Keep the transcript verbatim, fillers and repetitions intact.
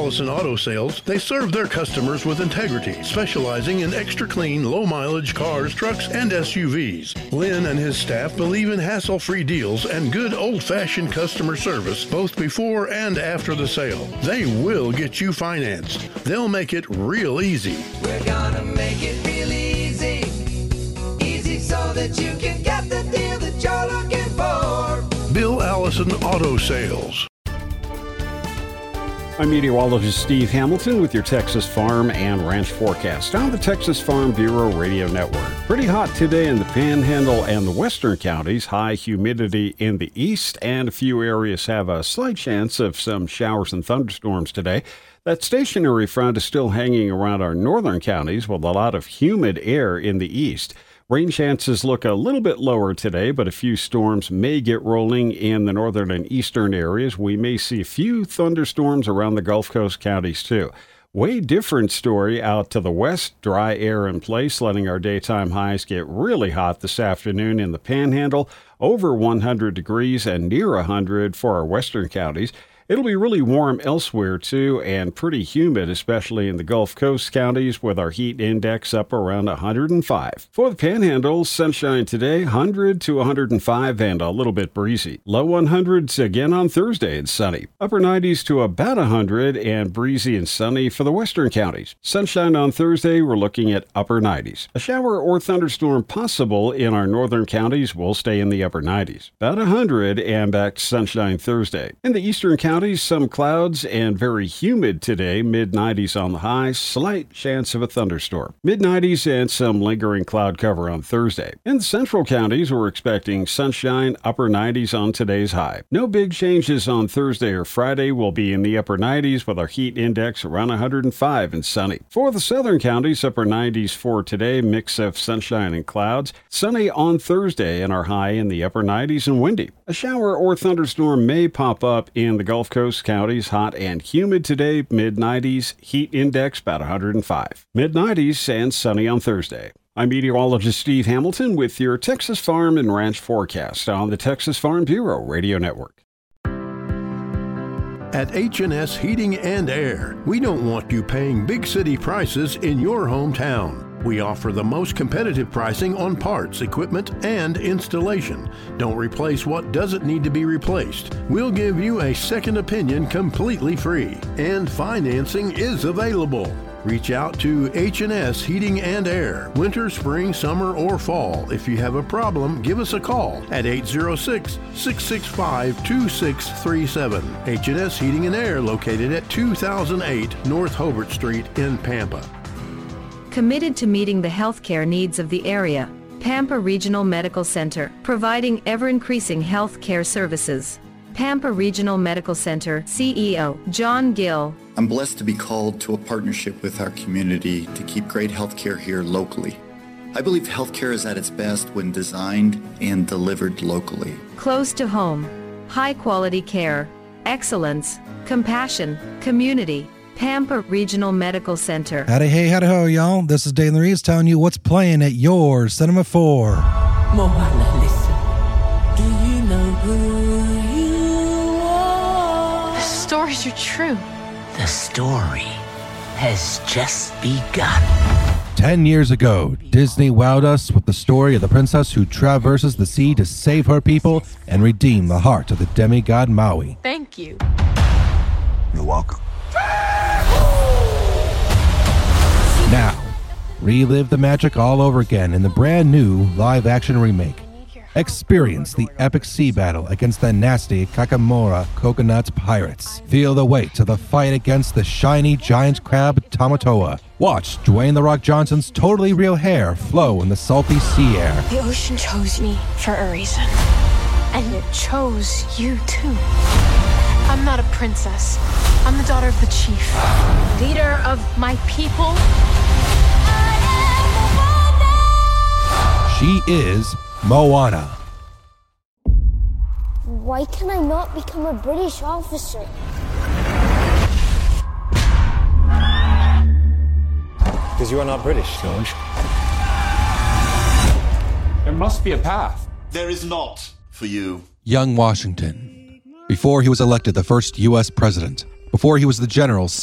Allison Auto Sales, they serve their customers with integrity, specializing in extra clean, low-mileage cars, trucks, and S U Vs. Lynn and his staff believe in hassle-free deals and good old-fashioned customer service, both before and after the sale. They will get you financed. They'll make it real easy. We're gonna make it real easy. Easy so that you can get the deal that you're looking for. Bill Allison Auto Sales. I'm meteorologist Steve Hamilton with your Texas Farm and Ranch forecast on the Texas Farm Bureau Radio Network. Pretty hot today in the Panhandle and the western counties. High humidity in the east, and a few areas have a slight chance of some showers and thunderstorms today. That stationary front is still hanging around our northern counties with a lot of humid air in the east. Rain chances look a little bit lower today, but a few storms may get rolling in the northern and eastern areas. We may see a few thunderstorms around the Gulf Coast counties, too. Way different story out to the west. Dry air in place, letting our daytime highs get really hot this afternoon in the Panhandle, over one hundred degrees and near one hundred for our western counties. It'll be really warm elsewhere, too, and pretty humid, especially in the Gulf Coast counties, with our heat index up around one hundred five. For the Panhandle, sunshine today, one hundred to one hundred five, and a little bit breezy. Low hundreds again on Thursday and sunny. Upper nineties to about one hundred, and breezy and sunny for the western counties. Sunshine on Thursday, we're looking at upper nineties. A shower or thunderstorm possible in our northern counties. Will stay in the upper nineties. About one hundred, and back to sunshine Thursday. In the eastern counties, some clouds and very humid today, mid nineties on the high, slight chance of a thunderstorm. mid nineties and some lingering cloud cover on Thursday. In the central counties, we're expecting sunshine, upper nineties on today's high. No big changes on Thursday or Friday. We'll be in the upper nineties with our heat index around one hundred five and sunny. For the southern counties, upper nineties for today, mix of sunshine and clouds. Sunny on Thursday and our high in the upper nineties and windy. A shower or thunderstorm may pop up in the Gulf Coast counties. Hot and humid today, mid nineties, heat index about one hundred five. mid nineties and sunny on Thursday. I'm meteorologist Steve Hamilton with your Texas Farm and Ranch forecast on the Texas Farm Bureau Radio Network. At H and S Heating and Air, we don't want you paying big city prices in your hometown. We offer the most competitive pricing on parts, equipment, and installation. Don't replace what doesn't need to be replaced. We'll give you a second opinion completely free, and financing is available. Reach out to H and S Heating and Air, winter, spring, summer, or fall. If you have a problem, give us a call at eight zero six, six six five, two six three seven. H and S Heating and Air, located at two thousand eight North Hobart Street in Pampa. Committed to meeting the healthcare needs of the area, Pampa Regional Medical Center, providing ever-increasing healthcare services. Pampa Regional Medical Center C E O John Gill. I'm blessed to be called to a partnership with our community to keep great healthcare here locally. I believe healthcare is at its best when designed and delivered locally. Close to home, high-quality care, excellence, compassion, community. Pampa Regional Medical Center. Howdy hey, howdy ho, y'all. This is Dane Reeves telling you what's playing at your Cinema four. Moana, listen. Do you know who you are? The stories are true. The story has just begun. Ten years ago, Disney wowed us with the story of the princess who traverses the sea to save her people and redeem the heart of the demigod Maui. Thank you. You're welcome. Now, relive the magic all over again in the brand new live-action remake. Experience the epic sea battle against the nasty Kakamora Coconut Pirates. Feel the weight of the fight against the shiny giant crab Tamatoa. Watch Dwayne "The Rock" Johnson's totally real hair flow in the salty sea air. The ocean chose me for a reason. And it chose you too. I'm not a princess. I'm the daughter of the chief. Leader of my people. She is Moana. Why can I not become a British officer? Because you are not British, George. There must be a path. There is not for you. Young Washington. Before he was elected the first U S president. Before he was the general